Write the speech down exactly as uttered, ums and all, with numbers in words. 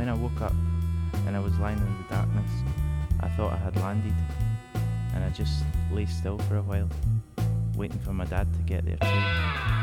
when I woke up and I was lying in the darkness, I thought I had landed, and I just lay still for a while, waiting for my dad to get there too.